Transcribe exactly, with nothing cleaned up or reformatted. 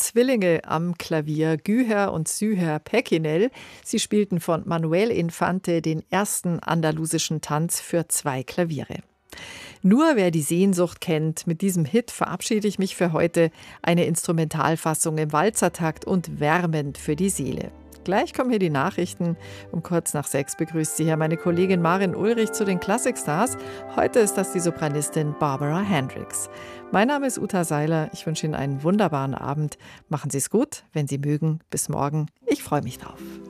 Zwillinge am Klavier, Güher und Süher Pekinel. Sie spielten von Manuel Infante den ersten andalusischen Tanz für zwei Klaviere. Nur wer die Sehnsucht kennt, mit diesem Hit verabschiede ich mich für heute. Eine Instrumentalfassung im Walzertakt und wärmend für die Seele. Gleich kommen hier die Nachrichten. Um kurz nach sechs begrüßt Sie hier meine Kollegin Marin Ulrich zu den Classic Stars. Heute ist das die Sopranistin Barbara Hendricks. Mein Name ist Uta Seiler. Ich wünsche Ihnen einen wunderbaren Abend. Machen Sie es gut, wenn Sie mögen. Bis morgen. Ich freue mich drauf.